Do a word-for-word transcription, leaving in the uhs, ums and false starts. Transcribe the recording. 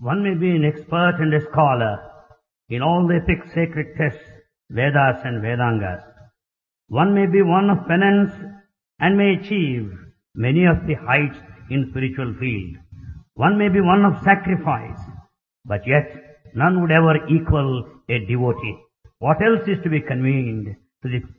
One may be an expert and a scholar in all the epic sacred texts, Vedas and Vedangas. One may be one of penance and may achieve many of the heights in spiritual field. One may be one of sacrifice, but yet none would ever equal a devotee. What else is to be convened to the